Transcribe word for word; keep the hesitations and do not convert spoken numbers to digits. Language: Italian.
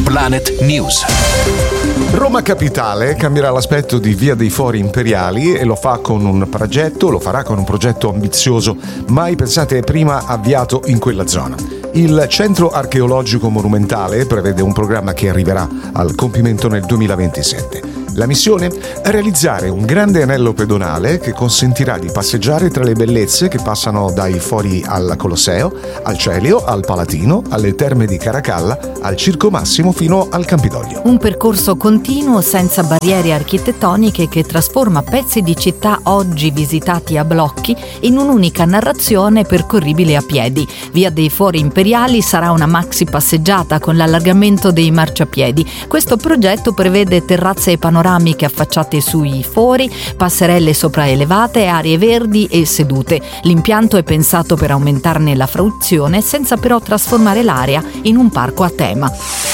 Planet News. Roma Capitale cambierà l'aspetto di Via dei Fori Imperiali e lo fa con un progetto, lo farà con un progetto ambizioso, mai pensate prima avviato in quella zona. Il Centro Archeologico Monumentale prevede un programma che arriverà al compimento nel duemilaventisette. La missione? Realizzare un grande anello pedonale che consentirà di passeggiare tra le bellezze che passano dai fori al Colosseo, al Celio, al Palatino, alle Terme di Caracalla, al Circo Massimo fino al Campidoglio. Un percorso continuo senza barriere architettoniche che trasforma pezzi di città oggi visitati a blocchi in un'unica narrazione percorribile a piedi. Via dei Fori Imperiali sarà una maxi passeggiata con l'allargamento dei marciapiedi. Questo progetto prevede terrazze e panoramiche affacciate sui fori, passerelle sopraelevate, aree verdi e sedute. L'impianto è pensato per aumentarne la fruizione senza però trasformare l'area in un parco a tema.